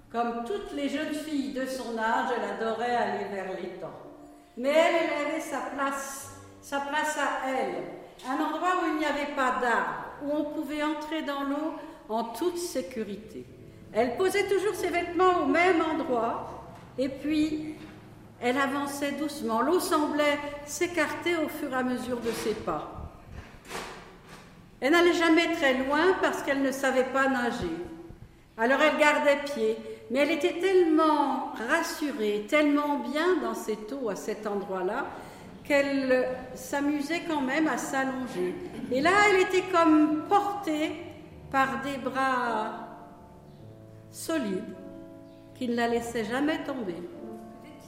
Comme toutes les jeunes filles de son âge, elle adorait aller vers l'étang. Mais elle avait sa place à elle, un endroit où il n'y avait pas d'arbre, où on pouvait entrer dans l'eau en toute sécurité. Elle posait toujours ses vêtements au même endroit, et puis elle avançait doucement. L'eau semblait s'écarter au fur et à mesure de ses pas. Elle n'allait jamais très loin parce qu'elle ne savait pas nager. Alors elle gardait pied, mais elle était tellement rassurée, tellement bien dans cette eau, à cet endroit-là, qu'elle s'amusait quand même à s'allonger. Et là, elle était comme portée par des bras solides qui ne la laissaient jamais tomber.